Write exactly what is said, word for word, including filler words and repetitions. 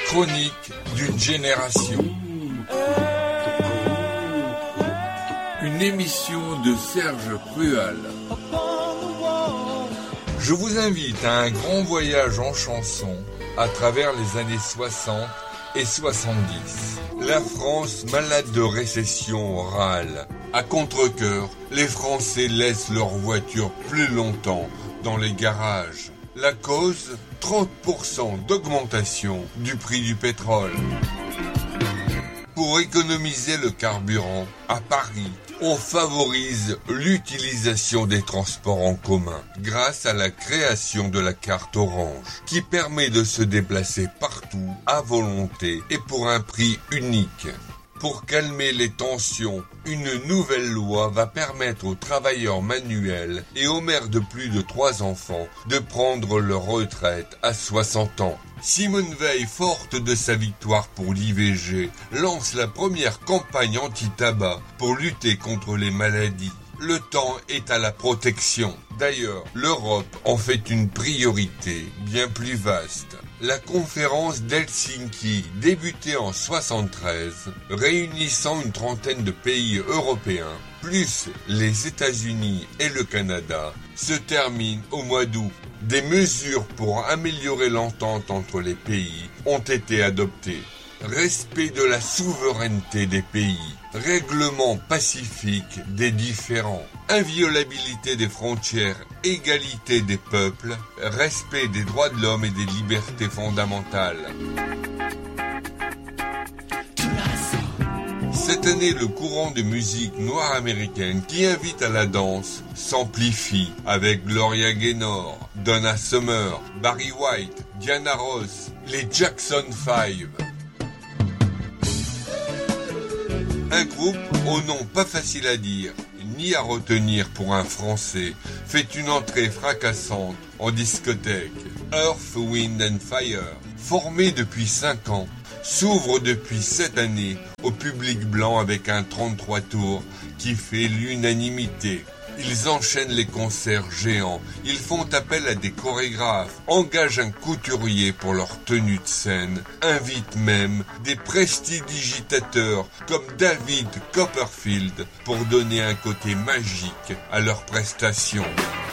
Chronique d'une génération. Une émission de Serge Prual. Je vous invite à un grand voyage en chanson à travers les années soixante et soixante-dix. La France, malade de récession, râle. À contre-cœur, les Français laissent leurs voitures plus longtemps dans les garages. La cause, trente pour cent d'augmentation du prix du pétrole. Pour économiser le carburant, à Paris, on favorise l'utilisation des transports en commun grâce à la création de la carte orange qui permet de se déplacer partout à volonté et pour un prix unique. Pour calmer les tensions, une nouvelle loi va permettre aux travailleurs manuels et aux mères de plus de trois enfants de prendre leur retraite à soixante ans. Simone Veil, forte de sa victoire pour l'I V G, lance la première campagne anti-tabac pour lutter contre les maladies. Le temps est à la protection. D'ailleurs, l'Europe en fait une priorité bien plus vaste. La conférence d'Helsinki, débutée en soixante-treize, réunissant une trentaine de pays européens, plus les États-Unis et le Canada, se termine au mois d'août. Des mesures pour améliorer l'entente entre les pays ont été adoptées. Respect de la souveraineté des pays, règlement pacifique des différends, inviolabilité des frontières, égalité des peuples, respect des droits de l'homme et des libertés fondamentales. Cette année, le courant de musique noire américaine qui invite à la danse s'amplifie avec Gloria Gaynor, Donna Summer, Barry White, Diana Ross, les Jackson five. Un groupe au nom pas facile à dire, ni à retenir pour un Français, fait une entrée fracassante en discothèque. Earth, Wind and Fire, formé depuis cinq ans, s'ouvre depuis cette année au public blanc avec un trente-trois tours qui fait l'unanimité. Ils enchaînent les concerts géants, ils font appel à des chorégraphes, engagent un couturier pour leur tenue de scène, invitent même des prestidigitateurs comme David Copperfield pour donner un côté magique à leurs prestations.